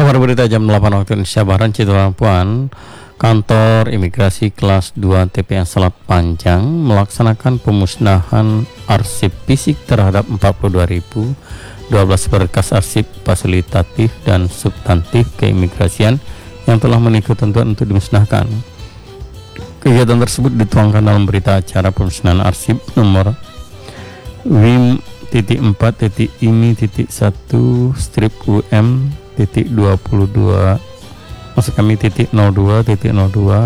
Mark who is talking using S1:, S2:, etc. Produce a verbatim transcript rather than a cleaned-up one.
S1: Kabar berita jam delapan waktu Indonesia Barat, Citra Puan. Kantor Imigrasi Kelas dua T P N Selat Panjang melaksanakan pemusnahan arsip fisik terhadap empat puluh dua ribu dua belas berkas arsip fasilitatif dan substantif keimigrasian yang telah mengikuti ketentuan untuk dimusnahkan. Kegiatan tersebut dituangkan dalam berita acara pemusnahan arsip nomor W I M empat I M I satu strip U M titik dua puluh dua maksud kami titik nol dua titik nol dua